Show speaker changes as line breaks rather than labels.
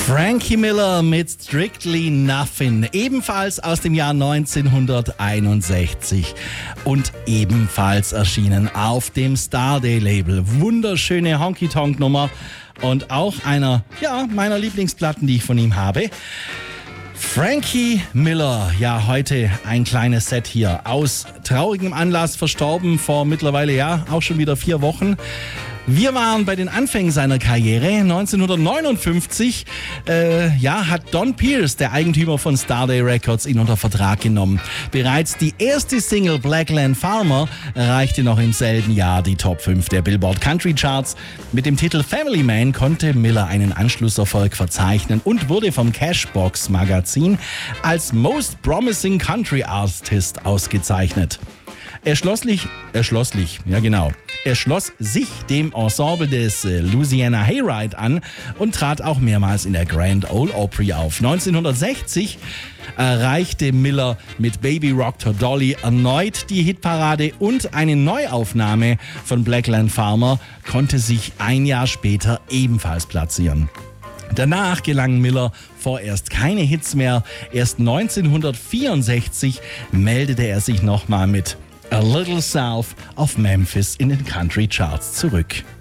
Frankie Miller mit Strictly Nothing, ebenfalls aus dem Jahr 1961 und ebenfalls erschienen auf dem Starday-Label. Wunderschöne Honky-Tonk-Nummer und auch einer meiner Lieblingsplatten, die ich von ihm habe. Frankie Miller, ja, heute ein kleines Set hier. Aus traurigem Anlass verstorben vor mittlerweile auch schon wieder 4 Wochen. Wir waren bei den Anfängen seiner Karriere. 1959 hat Don Pierce, der Eigentümer von Starday Records, ihn unter Vertrag genommen. Bereits die erste Single Blackland Farmer erreichte noch im selben Jahr die Top 5 der Billboard Country Charts. Mit dem Titel Family Man konnte Miller einen Anschlusserfolg verzeichnen und wurde vom Cashbox Magazin als Most Promising Country Artist ausgezeichnet. Er schloss sich dem Ensemble des Louisiana Hayride an und trat auch mehrmals in der Grand Ole Opry auf. 1960 erreichte Miller mit Baby Rocked Her Dolly erneut die Hitparade und eine Neuaufnahme von Blackland Farmer konnte sich ein Jahr später ebenfalls platzieren. Danach gelangen Miller vorerst keine Hits mehr. Erst 1964 meldete er sich nochmal mit A Little South of Memphis in den Country Charts zurück.